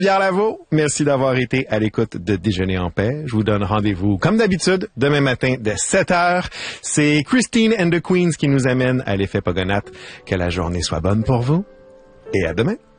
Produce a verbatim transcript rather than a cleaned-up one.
Pierre Lavaux, merci d'avoir été à l'écoute de Déjeuner en paix. Je vous donne rendez-vous, comme d'habitude, demain matin de sept heures. C'est Christine and the Queens qui nous amène à l'effet Pogonatte. Que la journée soit bonne pour vous et à demain.